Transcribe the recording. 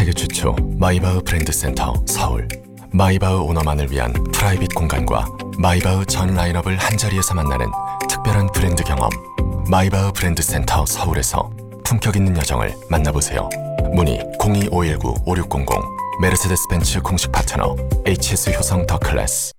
세계 최초 마이바흐 브랜드 센터 서울. 마이바흐 오너만을 위한 프라이빗 공간과 마이바흐 전 라인업을 한자리에서 만나는 특별한 브랜드 경험. 마이바흐 브랜드 센터 서울에서 품격 있는 여정을 만나보세요. 문의 02-519-5600. 메르세데스 벤츠 공식 파트너 HS 효성 더 클래스.